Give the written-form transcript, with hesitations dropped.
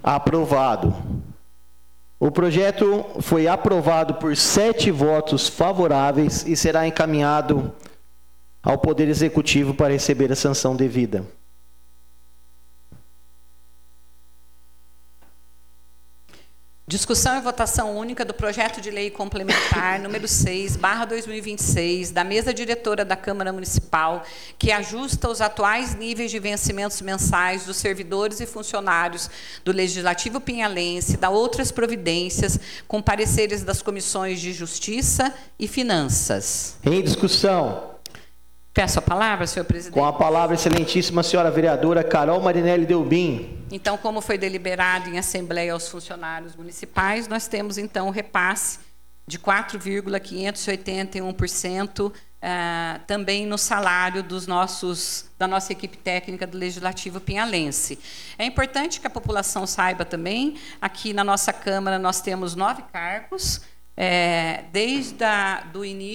Aprovado. O projeto foi aprovado por 7 votos favoráveis e será encaminhado ao Poder Executivo para receber a sanção devida. Discussão e votação única do projeto de lei complementar número 6/2026 da mesa diretora da Câmara Municipal, que ajusta os atuais níveis de vencimentos mensais dos servidores e funcionários do Legislativo Pinhalense, da outras providências, com pareceres das comissões de Justiça e Finanças. Em discussão. Peço a palavra, senhor presidente. Com a palavra, excelentíssima senhora vereadora Carol Marinelli Delbim. Então, como foi deliberado em assembleia aos funcionários municipais, nós temos, então, o repasse de 4,581% também no salário da nossa equipe técnica do Legislativo Pinhalense. É importante que a população saiba também, aqui na nossa Câmara nós temos 9 cargos, desde o início